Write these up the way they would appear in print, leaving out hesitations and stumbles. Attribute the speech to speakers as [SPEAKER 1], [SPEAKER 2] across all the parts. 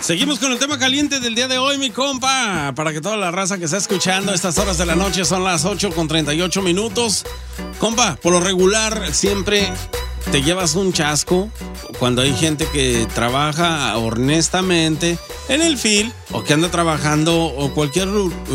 [SPEAKER 1] Seguimos con el tema caliente del día de hoy, mi compa. Para que toda la raza que está escuchando, estas horas de la noche son las 8:38. Compa, por lo regular siempre te llevas un chasco cuando hay gente que trabaja honestamente en el field o que anda trabajando o cualquier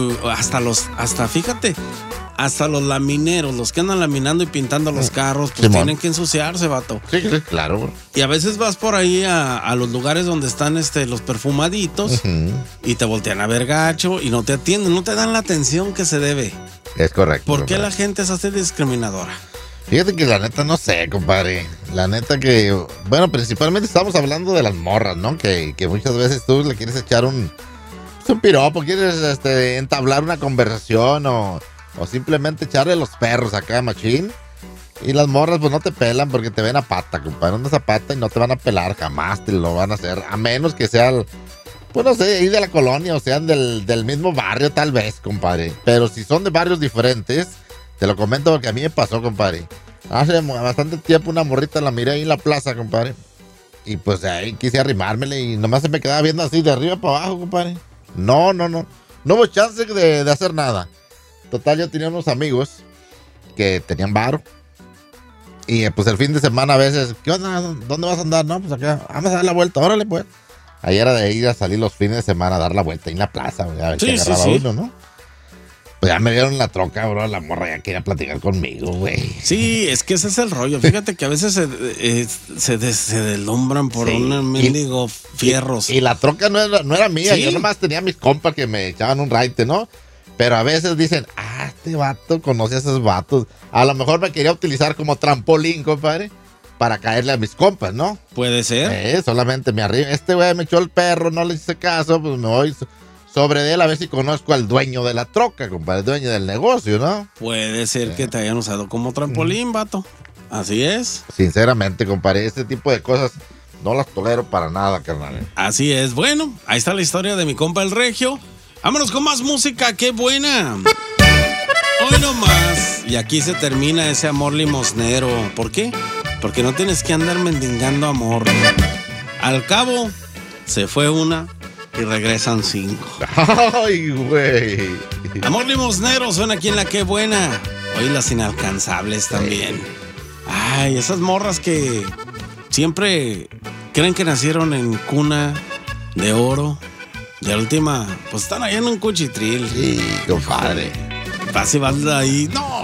[SPEAKER 1] hasta los lamineros, los que andan laminando y pintando los carros, pues tienen que ensuciarse, vato.
[SPEAKER 2] Sí, claro.
[SPEAKER 1] Y a veces vas por ahí a los lugares donde están los perfumaditos y te voltean a ver gacho y no te atienden, no te dan la atención que se debe.
[SPEAKER 2] Es correcto.
[SPEAKER 1] ¿Por qué la gente es así discriminadora?
[SPEAKER 2] Fíjate que la neta no sé, compadre. La neta que, bueno, principalmente estamos hablando de las morras, ¿no? Que muchas veces tú le quieres echar un piropo, quieres entablar una conversación o simplemente echarle los perros acá, machín. Y las morras pues no te pelan porque te ven a pata, compadre. Andas a pata y no te van a pelar, jamás te lo van a hacer. A menos que sean, pues no sé, ahí de la colonia o sean del mismo barrio tal vez, compadre. Pero si son de barrios diferentes, te lo comento porque a mí me pasó, compadre. Hace bastante tiempo una morrita la miré ahí en la plaza, compadre. Y pues ahí quise arrimármele y nomás se me quedaba viendo así de arriba para abajo, compadre. No hubo chance de hacer nada. Total, yo tenía unos amigos que tenían varo. Y pues el fin de semana a veces, ¿qué onda? ¿Dónde vas a andar? No, pues acá, vamos a dar la vuelta, órale pues. Ahí era de ir a salir los fines de semana a dar la vuelta ahí en la plaza, a ver si agarraba uno, ¿no? Pues ya me dieron la troca, bro, la morra ya quería platicar conmigo, güey.
[SPEAKER 1] Sí, es que ese es el rollo. Fíjate que a veces se deslumbran por un mendigo fierros.
[SPEAKER 2] Y la troca no era mía, ¿sí? Yo nomás tenía mis compas que me echaban un raite, ¿no? Pero a veces dicen, este vato conoce a esos vatos. A lo mejor me quería utilizar como trampolín, compadre, para caerle a mis compas, ¿no?
[SPEAKER 1] Puede ser.
[SPEAKER 2] Solamente me arriba. Este güey me echó el perro, no le hice caso, pues me voy sobre de él a ver si conozco al dueño de la troca, compadre, el dueño del negocio, ¿no?
[SPEAKER 1] Puede ser que te hayan usado como trampolín, vato. Así es.
[SPEAKER 2] Sinceramente, compadre, este tipo de cosas no las tolero para nada, carnal.
[SPEAKER 1] Así es. Bueno, ahí está la historia de mi compa el Regio. Vámonos con más música, qué buena. Hoy nomás. Y aquí se termina ese amor limosnero. ¿Por qué? Porque no tienes que andar mendigando amor. Al cabo, se fue una y regresan 5.
[SPEAKER 2] Ay, güey.
[SPEAKER 1] Amor limosnero suena aquí en la qué buena. Hoy las inalcanzables también. Ay, esas morras que siempre creen que nacieron en cuna de oro. Y la última, pues están ahí en un cuchitril.
[SPEAKER 2] Sí, compadre.
[SPEAKER 1] Vas y vas ahí. No,